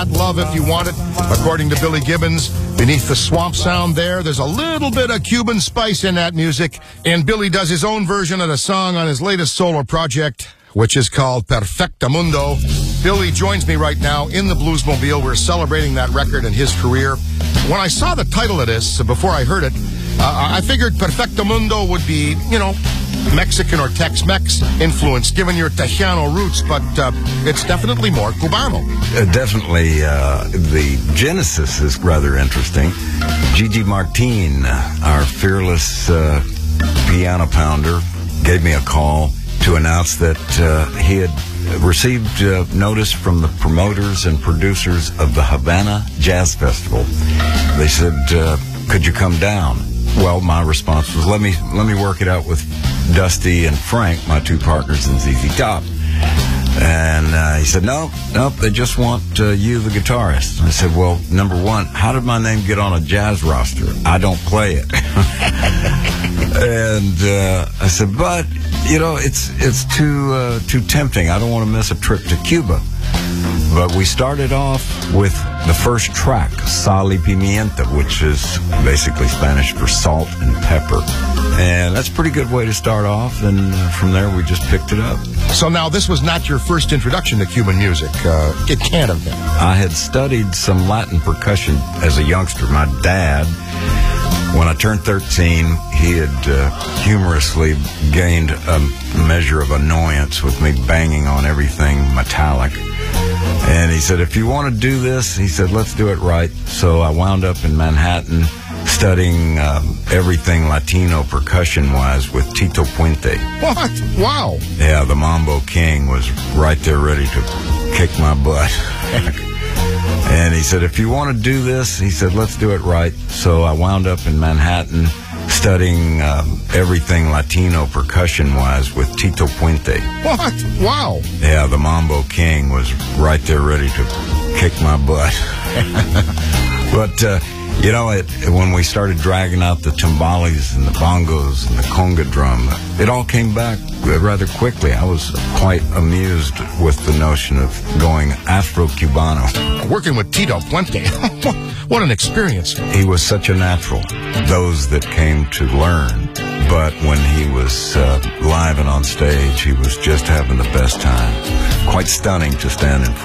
Love If You Want It. According to Billy Gibbons, beneath the swamp sound there's a little bit of Cuban spice in that music. And Billy does his own version of the song on his latest solo project, which is called Perfectamundo. Billy joins me right now in the Bluesmobile. We're celebrating that record and his career. When I saw the title of this, before I heard it, I figured Perfectamundo would be, Mexican or Tex-Mex influence, given your Tejano roots, but it's definitely more Cubano. Definitely, the genesis is rather interesting. Gigi Martin, our fearless piano pounder, gave me a call to announce that he had received notice from the promoters and producers of the Havana Jazz Festival. They said, could you come down? Well, my response was, let me work it out with Dusty and Frank, my two partners in ZZ Top. And he said, nope, they just want you, the guitarist. I said, well, number one, how did my name get on a jazz roster? I don't play it. And I said, but, it's too tempting. I don't want to miss a trip to Cuba. But we started off with the first track, Sal y Pimienta, which is basically Spanish for salt and pepper. And that's a pretty good way to start off, and from there we just picked it up. So now this was not your first introduction to Cuban music. It can't have been. I had studied some Latin percussion as a youngster. My dad, when I turned 13, he had humorously gained a measure of annoyance with me banging on everything metallic. And he said, if you want to do this, he said, let's do it right. So I wound up in Manhattan studying everything Latino percussion-wise with Tito Puente. What? Wow. Yeah, the Mambo King was right there ready to kick my butt. And he said, if you want to do this, he said, let's do it right. So I wound up in Manhattan studying everything Latino percussion-wise with Tito Puente. What? Wow. Yeah, the Mambo King was right there ready to kick my butt. But, when we started dragging out the timbales and the bongos and the conga drum, it all came back rather quickly. I was quite amused with the notion of going Afro-Cubano. Working with Tito Puente. What an experience. He was such a natural. Those that came to learn. But when he was live and on stage, he was just having the best time. Quite stunning to stand in front.